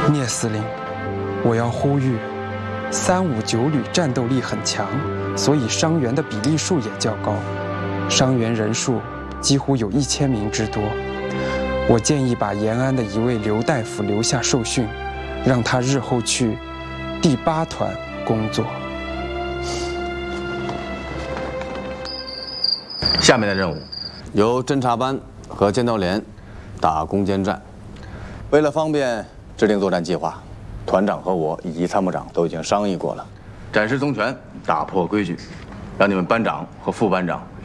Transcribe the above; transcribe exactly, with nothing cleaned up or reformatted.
聂司令，我要呼吁，三五九旅战斗力很强，所以伤员的比例数也较高，伤员人数几乎有一千名之多。我建议把延安的一位刘大夫留下受训，让他日后去第八团工作。 下面的任务由侦察班和尖刀连打攻坚战。为了方便制定作战计划，团长和我以及参谋长都已经商议过了。展示宗权，打破规矩，让你们班长和副班长